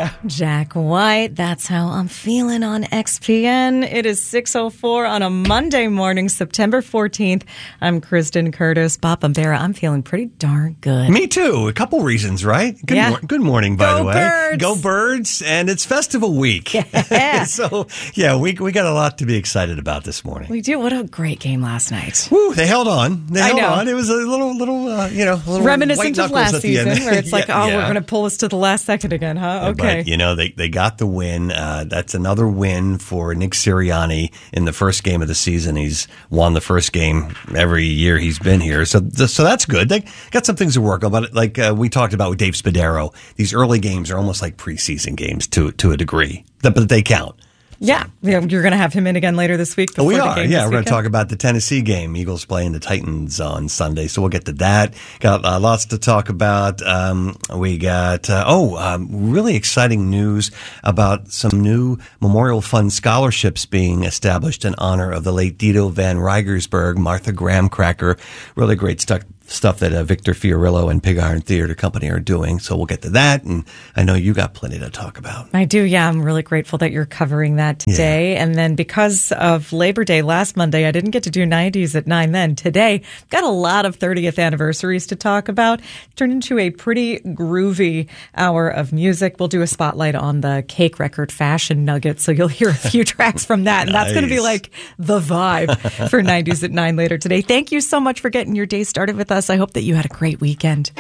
Bambera. Jack White, that's how I'm feeling on XPN. It is 6:04 on a Monday morning, September 14th. I'm Kristen Curtis. Bob Bambera, I'm feeling pretty darn good. Me too. A couple reasons, right? Good morning, by the way. Birds. Go Birds. And it's festival week. Yeah. So, we got a lot to be excited about this morning. We do. What a great game last night. Woo, they held on. I know. It was a little Reminiscent white of last at the season, end. where it's like, we're going to pull us to the last second again, huh? Okay. But, they got the win. That's another win for Nick Sirianni in the first game of the season. He's won the first game every year he's been here. So that's good. They got some things to work on. But like we talked about with Dave Spadaro, these early games are almost like preseason games to a degree. But they count. Yeah, you're going to have him in again later this week. We are. We're going to talk about the Tennessee game. Eagles playing the Titans on Sunday, so we'll get to that. Got lots to talk about. We got really exciting news about some new Memorial Fund scholarships being established in honor of the late Dito Van Rigersberg, Martha Graham Cracker. Really great stuff that Victor Fiorillo and Pig Iron Theater Company are doing. So we'll get to that. And I know you got plenty to talk about. I do. Yeah. I'm really grateful that you're covering that today. Yeah. And then because of Labor Day last Monday, I didn't get to do 90s at 9 then. Today, got a lot of 30th anniversaries to talk about. Turned into a pretty groovy hour of music. We'll do a spotlight on the Cake Record Fashion Nugget. So you'll hear a few tracks from that. And that's going to be like the vibe for 90s at 9 later today. Thank you so much for getting your day started with us. I hope that you had a great weekend.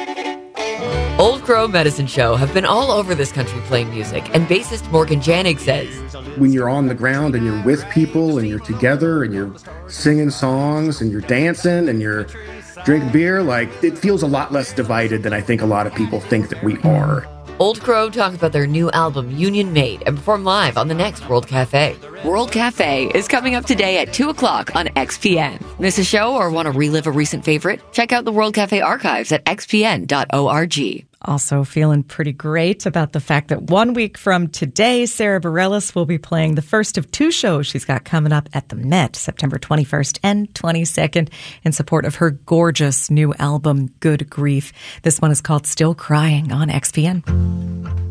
Old Crow Medicine Show have been all over this country playing music, and bassist Morgan Janig says, when you're on the ground and you're with people and you're together and you're singing songs and you're dancing and you're drinking beer, like, it feels a lot less divided than I think a lot of people think that we are. Old Crow talk about their new album, Union Made, and perform live on the next World Cafe. World Cafe is coming up today at 2 o'clock on XPN. Miss a show or want to relive a recent favorite? Check out the World Cafe archives at xpn.org. Also feeling pretty great about the fact that 1 week from today, Sarah Bareilles will be playing the first of 2 shows she's got coming up at the Met, September 21st and 22nd, in support of her gorgeous new album, Good Grief. This one is called Still Crying on XPN.